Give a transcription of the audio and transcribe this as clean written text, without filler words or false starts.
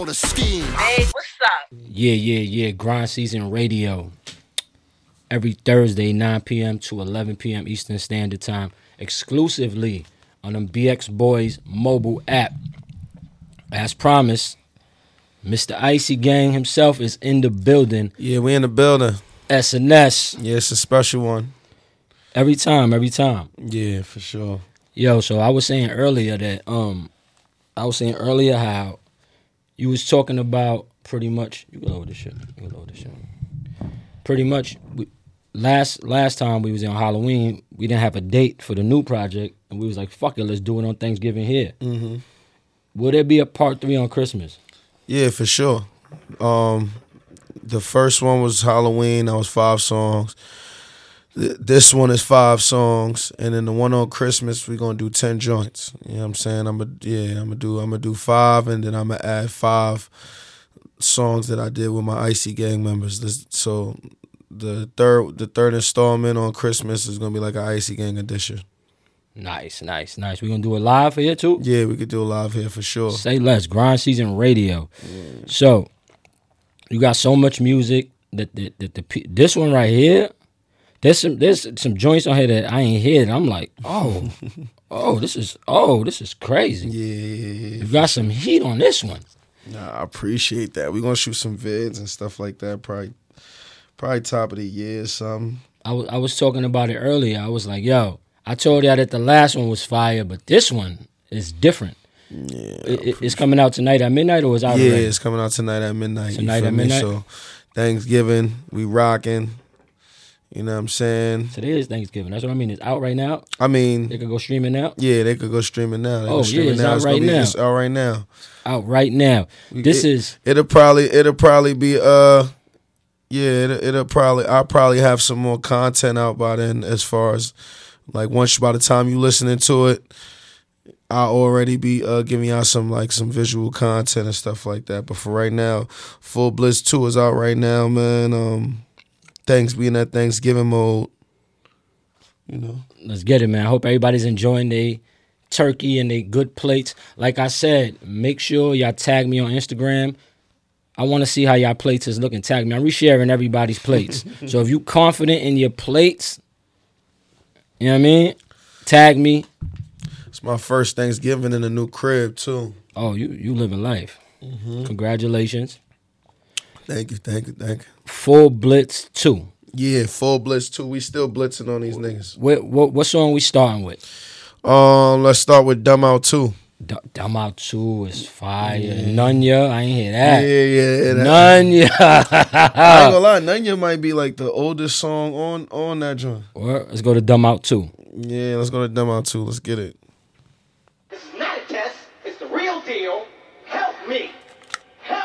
The scheme. Hey, what's up? Yeah. Grind Season Radio. Every Thursday, 9 p.m. to 11 p.m. Eastern Standard Time. Exclusively on the BX Boys mobile app. As promised, Mr. Icy Gang himself is in the building. Yeah, we in the building. SNS. Yeah, it's a special one. Every time. Yeah, for sure. Yo, so I was saying earlier that how you was talking about pretty much. You can lower this shit. Pretty much, last time we was on Halloween, we didn't have a date for the new project, and we was like, "Fuck it, let's do it on Thanksgiving here." Mm-hmm. Will there be a part 3 on Christmas? Yeah, for sure. The first one was Halloween. That was 5 songs. This one is 5 songs, and then the one on Christmas we're gonna do 10 joints. You know what I'm saying? I'm gonna do 5, and then I'm gonna add 5 songs that I did with my Icy Gang members. So the third installment on Christmas is gonna be like an Icy Gang edition. Nice. We gonna do it live here too? Yeah, we could do it live here for sure. Say less. Grind Season Radio. So you got so much music that this one right here. There's some joints on here that I ain't heard. I'm like, this is crazy. Yeah. You got some heat on this one. Nah, I appreciate that. We're gonna shoot some vids and stuff like that. Probably top of the year or something. I was talking about it earlier. I was like, yo, I told y'all that the last one was fire, but this one is different. Yeah. It's coming out tonight at midnight, or is out already? Yeah, it's coming out tonight at midnight. Tonight at midnight? So Thanksgiving, we rocking. You know what I'm saying? Today is Thanksgiving. That's what I mean. It's out right now. I mean, They could go streaming now. yeah, they could go streaming now. It's out right now. It's out right now. Out right now. It'll probably be I'll probably have some more content out by then, as far as like by the time you listening to it, I'll already be giving y'all some visual content and stuff like that. But for right now, Full Blitz 2 is out right now, man. Thanks, be in that Thanksgiving mode. You know. Let's get it, man. I hope everybody's enjoying their turkey and their good plates. Like I said, make sure y'all tag me on Instagram. I want to see how y'all plates is looking. Tag me. I'm resharing everybody's plates. So if you confident in your plates, you know what I mean? Tag me. It's my first Thanksgiving in a new crib, too. Oh, you living life. Mm-hmm. Congratulations. Thank you. Full Blitz 2. Yeah, Full Blitz 2. We still blitzing on these niggas. What song we starting with? Let's start with Dumb Out 2. Dumb Out 2 is fire. Yeah. Nunya, I ain't hear that. Yeah. Nunya. I ain't gonna lie, Nunya might be like the oldest song on that joint. Well, let's go to Dumb Out 2. Yeah, let's go to Dumb Out 2. Let's get it. This is not a test. It's the real deal. Help me.